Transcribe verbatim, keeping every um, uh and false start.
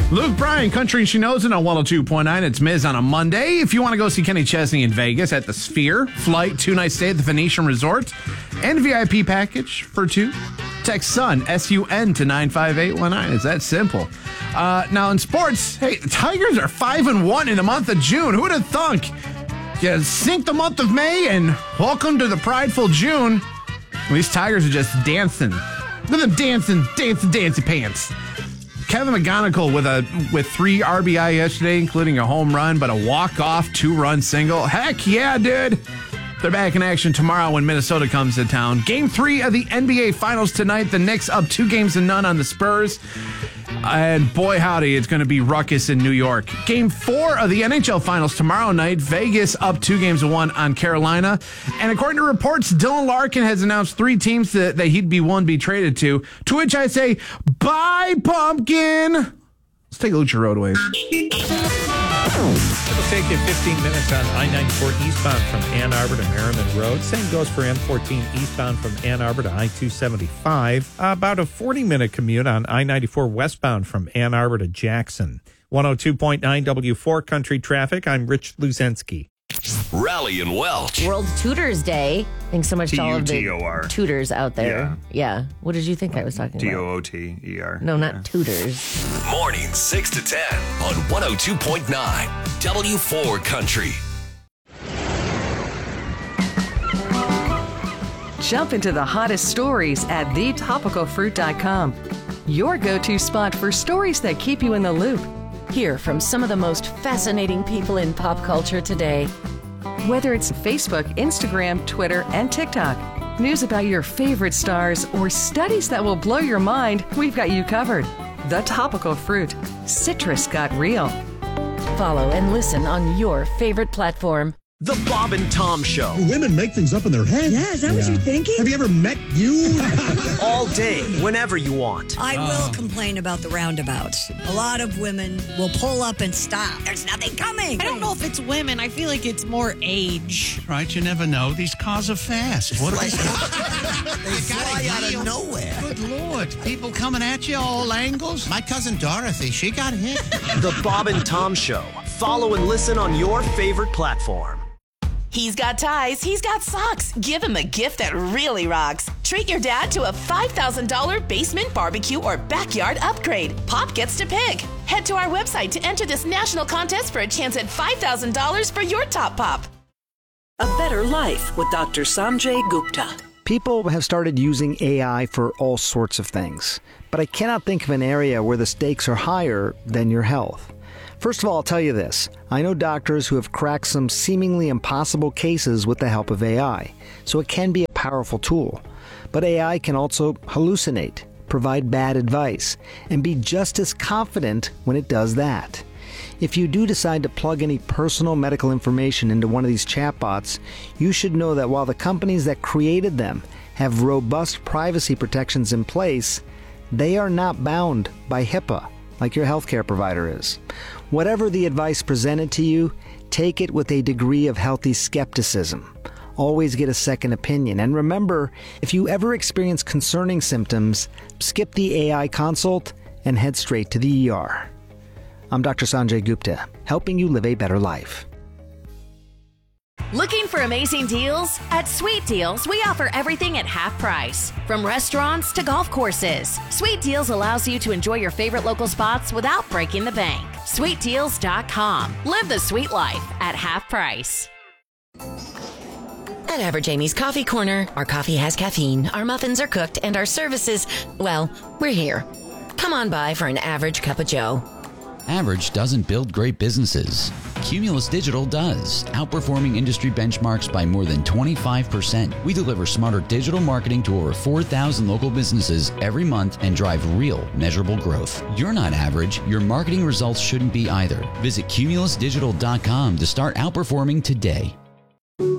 Luke Bryan, Country and She Knows It on one oh two point nine. It's Miz on a Monday. If you want to go see Kenny Chesney in Vegas at the Sphere, flight, two-night stay at the Venetian Resort, and V I P package for two, text SUN, S U N, to nine five eight one nine. It's that simple. Uh, now, in sports, hey, the Tigers are five and one in the month of June. Who would have thunk? You sink the month of May, and welcome to the prideful June. These Tigers are just dancing. Look at them dancing, dancing, dancing pants. Kevin McGonigal with a with three R B I yesterday, including a home run, but a walk-off two-run single. Heck yeah, dude. They're back in action tomorrow when Minnesota comes to town. Game three of the N B A Finals tonight. The Knicks up two games to none on the Spurs. And boy, howdy, it's going to be ruckus in New York. Game four of the N H L Finals tomorrow night. Vegas up two games to one on Carolina. And according to reports, Dylan Larkin has announced three teams that, that he'd be one to be traded to. To which I say, bye, pumpkin. Let's take a look at your roadways. It'll take you fifteen minutes on I ninety-four eastbound from Ann Arbor to Merriman Road. Same goes for M fourteen eastbound from Ann Arbor to I two seventy-five. Uh, about a forty-minute commute on I ninety-four westbound from Ann Arbor to Jackson. one oh two point nine W four Country Traffic. I'm Rich Luzensky. Rally and Welch. World Tutors Day. Thanks so much to all of T U T O R. the tutors out there. Yeah. yeah. What did you think I was talking T about? O O T E R. No, not yeah. tutors. Morning six to ten on one oh two point nine W four Country. Jump into the hottest stories at the topical fruit dot com. Your go-to spot for stories that keep you in the loop. Hear from some of the most fascinating people in pop culture today. Whether it's Facebook, Instagram, Twitter, and TikTok, news about your favorite stars, or studies that will blow your mind, we've got you covered. The Topical Fruit. Citrus got real. Follow and listen on your favorite platform. The Bob and Tom Show. Women make things up in their head. Yeah, is that yeah. what you're thinking? Have you ever met you? All day, whenever you want. I will complain about the roundabouts. A lot of women will pull up and stop. There's nothing coming. I don't know if it's women. I feel like it's more age. Right, you never know. These cars are fast. What they fly out of nowhere. Good Lord. People coming at you all angles. My cousin Dorothy, she got hit. The Bob and Tom Show. Follow and listen on your favorite platform. He's got ties, he's got socks. Give him a gift that really rocks. Treat your dad to a five thousand dollars basement barbecue or backyard upgrade. Pop gets to pick. Head to our website to enter this national contest for a chance at five thousand dollars for your top pop. A Better Life with Doctor Sanjay Gupta. People have started using A I for all sorts of things, but I cannot think of an area where the stakes are higher than your health. First of all, I'll tell you this. I know doctors who have cracked some seemingly impossible cases with the help of A I, so it can be a powerful tool. But A I can also hallucinate, provide bad advice, and be just as confident when it does that. If you do decide to plug any personal medical information into one of these chatbots, you should know that while the companies that created them have robust privacy protections in place, they are not bound by HIPAA like your healthcare provider is. Whatever the advice presented to you, take it with a degree of healthy skepticism. Always get a second opinion. And remember, if you ever experience concerning symptoms, skip the A I consult and head straight to the E R. I'm Doctor Sanjay Gupta, helping you live a better life. Looking for amazing deals? At Sweet Deals, we offer everything at half price. From restaurants to golf courses, Sweet Deals allows you to enjoy your favorite local spots without breaking the bank. sweet deals dot com. Live the sweet life at half price. At Average Amy's Coffee Corner, our coffee has caffeine, our muffins are cooked, and our services, well, we're here. Come on by for an average cup of joe. Average doesn't build great businesses. Cumulus Digital does, outperforming industry benchmarks by more than twenty-five percent. We deliver smarter digital marketing to over four thousand local businesses every month and drive real, measurable growth. You're not average. Your marketing results shouldn't be either. Visit cumulus digital dot com to start outperforming today.